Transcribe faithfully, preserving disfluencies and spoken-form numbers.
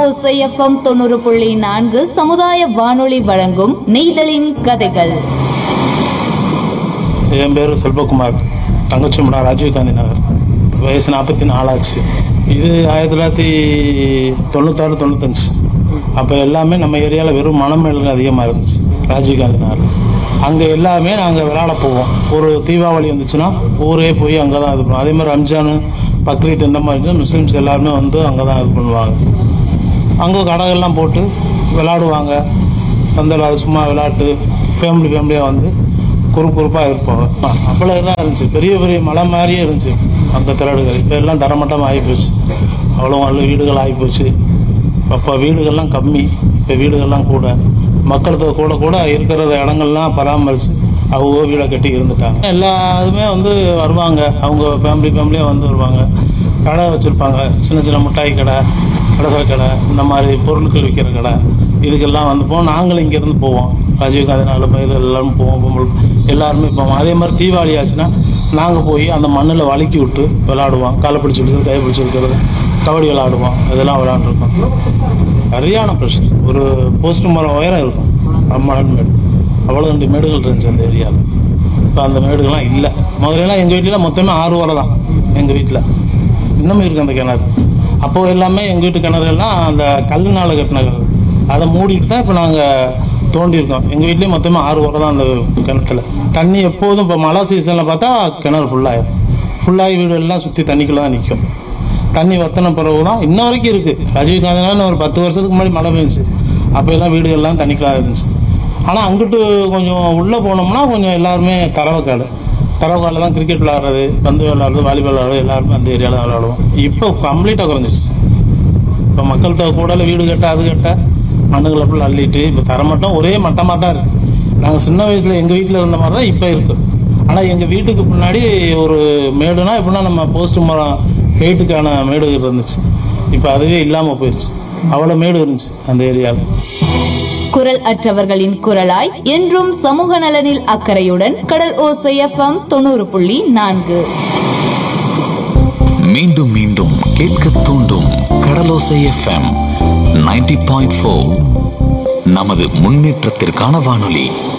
ஓசை எஃப்எம் தொண்ணூறு புள்ளி நான்கு சமுதாய வானொலி வழங்கும் நெய்தலின் கதைகள். என் பேர் செல்வகுமார், தங்கச்சிமுடா, ராஜீவ்காந்தி நகர். வயசு நாற்பத்தி நாலாச்சு. இது ஆயிரத்தி தொள்ளாயிரத்தி தொண்ணூத்தாறு தொண்ணூத்தஞ்சு. அப்போ எல்லாமே நம்ம ஏரியாவில் வெறும் மணமேடுகள் அதிகமாக இருந்துச்சு ராஜீவ்காந்தி நகர். அங்கே எல்லாமே நாங்கள் விளையாட போவோம். ஒரு தீபாவளி வந்துச்சுன்னா ஊரே போய் அங்கே தான் இது பண்ணுவோம். அதே மாதிரி ரம்ஜானு, பக்ரீத் இந்த மாதிரி முஸ்லீம்ஸ் எல்லாருமே வந்து அங்கே தான் இது பண்ணுவாங்க. அங்கே கடைகள்லாம் போட்டு விளையாடுவாங்க. பந்தல் அது சும்மா விளையாட்டு ஃபேமிலி ஃபேமிலியாக வந்து குறுப்பு குறுப்பாக இருப்பாங்க. அவ்வளோ இதாக இருந்துச்சு. பெரிய பெரிய மலை மாதிரியே இருந்துச்சு அந்த திரடுகள். இப்போ எல்லாம் தரமட்டமாக ஆகிப்போச்சு. அவ்வளோ நல்ல வீடுகள் ஆகிப்போச்சு. அப்போ வீடுகள்லாம் கம்மி, இப்போ வீடுகள்லாம் கூட. மக்கள் தொகை கூட கூட இருக்கிற இடங்கள்லாம் பராமரித்து அவங்க வீடை கட்டி இருந்துட்டாங்க. எல்லா இதுவுமே வந்து வருவாங்க. அவங்க ஃபேமிலி ஃபேமிலியாக வந்து வருவாங்க. கடை வச்சுருப்பாங்க. சின்ன சின்ன மிட்டாய் கடை, கடைசல் கடை, இந்த மாதிரி பொருட்கள் விற்கிற கடை. இதுக்கெல்லாம் வந்து போவோம். நாங்களும் இங்கேருந்து போவோம். ராஜீவ்காந்தி நாலு பயிர் எல்லாரும் போவோம். எல்லாருமே போவோம். அதே மாதிரி தீபாவளி ஆச்சுன்னா நாங்கள் போய் அந்த மண்ணில் வழுக்கி விட்டு விளாடுவோம். காலை பிடிச்சி விடுறது, கை பிடிச்சி இருக்கிறது, கபடி விளாடுவோம். இதெல்லாம் விளாண்டுருக்கோம். சரியான பிரச்சனை. ஒரு போஸ்ட் மரம் உயரம் இருக்கும் மணல் மேடு. அவ்வளோ ரெண்டு மேடுகள் இருந்துச்சு அந்த ஏரியாவில். இப்போ அந்த மேடுகள்லாம் இல்லை. முதல்லாம் எங்கள் வீட்டில் மொத்தமே ஆறு வரை தான் எங்கள் வீட்டில். இன்னமும் இருக்குது அந்த கிணறு. அப்போது எல்லாமே எங்கள் வீட்டு கிணறுலாம் அந்த கல்லுனால் கட்டின கிணறு. அதை மூடிட்டு தான் இப்போ நாங்கள் தோண்டியிருக்கோம். எங்கள் வீட்லேயும் மொத்தமாக ஆறு வரை தான் அந்த கிணத்துல தண்ணி. எப்போதும் இப்போ மழை சீசனில் பார்த்தா கிணறு ஃபுல்லாகிடும். ஃபுல்லாகி வீடு எல்லாம் சுற்றி தண்ணிக்குள்ளே தான் நிற்கும். தண்ணி வற்றின பிறகு தான் இன்ன வரைக்கும் இருக்குது. ராஜீவ்காந்தினால ஒரு பத்து வருஷத்துக்கு முன்னாடி மழை பெஞ்சிச்சு. அப்போ எல்லாம் வீடுகள்லாம் தண்ணிக்குள்ளாக இருந்துச்சு. ஆனால் அங்கிட்டு கொஞ்சம் உள்ளே போனோம்னா கொஞ்சம் எல்லாருமே தரவக்காடு. தரவக்காடில் தான் கிரிக்கெட் விளாட்றது, பந்து விளாட்றது, வாலிபால் விளாட்றது எல்லாருமே அந்த ஏரியாவில் தான் விளாடுவோம். இப்போ கம்ப்ளீட்டாக குறைஞ்சிச்சு. இப்போ மக்கள் தொகை கூட வீடு கட்ட அது கட்ட மண்ணுகளை ஃபுல் அள்ளிட்டு இப்போ தரமட்டம் ஒரே மட்டமாக தான் இருக்குது. நாங்கள் சின்ன வயசில் எங்கள் வீட்டில் இருந்த மாதிரி தான் இப்போ இருக்குது. ஆனால் எங்கள் வீட்டுக்கு முன்னாடி ஒரு மேடுனா எப்படின்னா நம்ம போஸ்ட் மரம் ஹெயிட்டுக்கான மேடு இருந்துச்சு. இப்போ அதுவே இல்லாமல் போயிடுச்சு. அவ்வளோ மேடு இருந்துச்சு அந்த ஏரியாவில். குரல் அற்றவர்களின் குரலாய் என்றும் சமூக நலனில் அக்கறையுடன் கடல் ஓசை எஃப்எம் தொண்ணூறு புள்ளி நான்கு. மீண்டும் மீண்டும் கேட்க தூண்டும் கடலோசை எஃப்எம் நைன்டி பாயிண்ட் ஃபோர். நமது முன்னேற்றத்திற்கான வானொலி.